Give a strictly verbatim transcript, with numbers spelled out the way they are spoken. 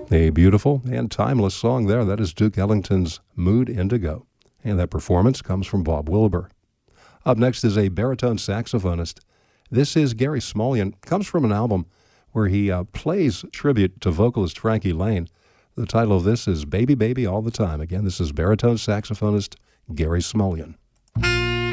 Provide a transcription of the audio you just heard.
A beautiful and timeless song there. That is Duke Ellington's Mood Indigo. And that performance comes from Bob Wilbur. Up next is a baritone saxophonist. This is Gary Smulyan. Comes from an album where he uh, plays tribute to vocalist Frankie Laine. The title of this is Baby Baby All the Time. Again, this is baritone saxophonist Gary Smulyan.